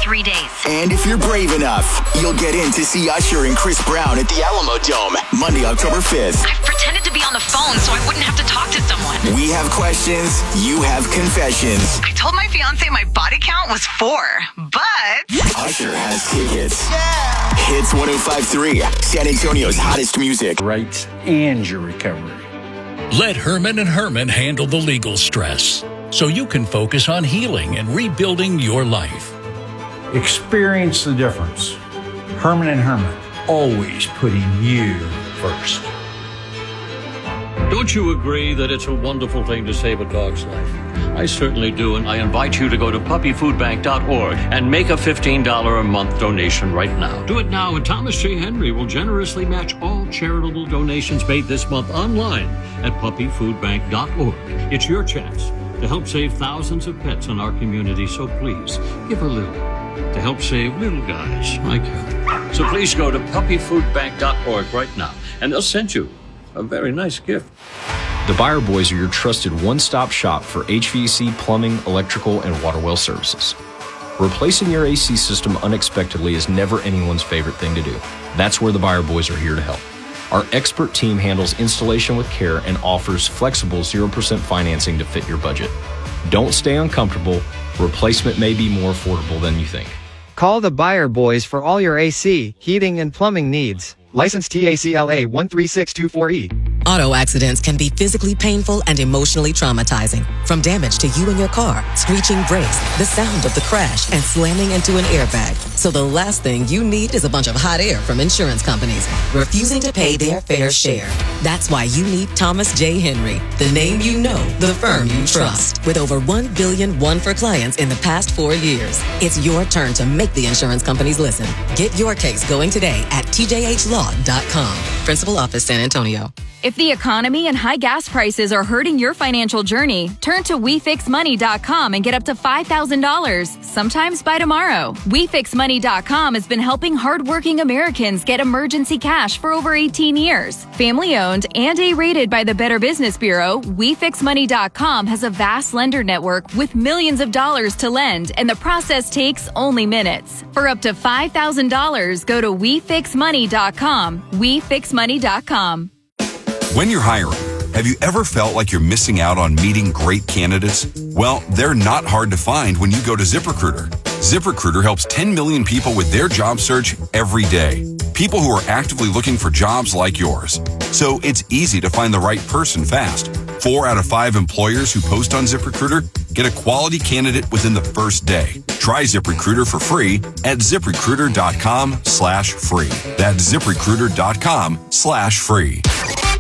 3 days. And if you're brave enough, you'll get in to see Usher and Chris Brown at the Alamo Dome, Monday, October 5th. I've pretended to be on the phone so I wouldn't have to talk to someone. We have questions, you have confessions. I told my fiance my body count was 4, but... Usher has tickets. Yeah! Hits 105.3, San Antonio's hottest music. Rights and your recovery. Let Herman & Herman handle the legal stress so you can focus on healing and rebuilding your life. Experience the difference. Herman & Herman, always putting you first. Don't you agree that it's a wonderful thing to save a dog's life? I certainly do, and I invite you to go to puppyfoodbank.org and make a $15 a month donation right now. Do it now, and Thomas J. Henry will generously match all charitable donations made this month online at puppyfoodbank.org. It's your chance to help save thousands of pets in our community, so please give a little to help save little guys like you. So please go to puppyfoodbank.org right now, and they'll send you a very nice gift. The Buyer Boys are your trusted one-stop shop for HVAC, plumbing, electrical, and water well services. Replacing your AC system unexpectedly is never anyone's favorite thing to do. That's where the Buyer Boys are here to help. Our expert team handles installation with care and offers flexible 0% financing to fit your budget. Don't stay uncomfortable. Replacement may be more affordable than you think. Call the Buyer Boys for all your AC, heating, and plumbing needs. License TACLA 13624E. Auto accidents can be physically painful and emotionally traumatizing. From damage to you and your car, screeching brakes, the sound of the crash, and slamming into an airbag. So the last thing you need is a bunch of hot air from insurance companies refusing to pay their fair share. That's why you need Thomas J. Henry, the name you know, the firm you trust. With over $1 billion won for clients in the past 4 years, it's your turn to make the insurance companies listen. Get your case going today at tjhlaw.com. Principal Office, San Antonio. If the economy and high gas prices are hurting your financial journey, turn to WeFixMoney.com and get up to $5,000, sometimes by tomorrow. WeFixMoney.com has been helping hardworking Americans get emergency cash for over 18 years. Family-owned and A-rated by the Better Business Bureau, WeFixMoney.com has a vast lender network with millions of dollars to lend, and the process takes only minutes. For up to $5,000, go to WeFixMoney.com. WeFixMoney.com. When you're hiring, have you ever felt like you're missing out on meeting great candidates? Well, they're not hard to find when you go to ZipRecruiter. ZipRecruiter helps 10 million people with their job search every day. People who are actively looking for jobs like yours. So it's easy to find the right person fast. 4 out of 5 employers who post on ZipRecruiter get a quality candidate within the first day. Try ZipRecruiter for free at ZipRecruiter.com/free. That's ZipRecruiter.com/free.